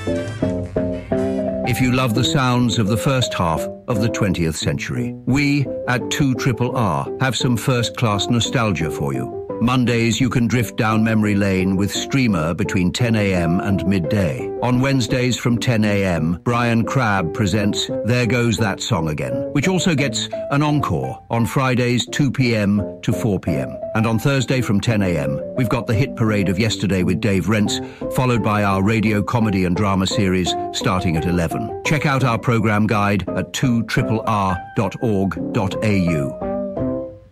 If you love the sounds of the first half of the 20th century, we at 2RRR have some first-class nostalgia for you. Mondays, you can drift down memory lane with Streamer between 10 a.m. and midday. On Wednesdays from 10 a.m., Brian Crabb presents There Goes That Song Again, which also gets an encore on Fridays 2 p.m. to 4 p.m. And on Thursday from 10 a.m., we've got the hit parade of Yesterday with Dave Rents, followed by our radio comedy and drama series starting at 11. Check out our program guide at 2RRR.org.au.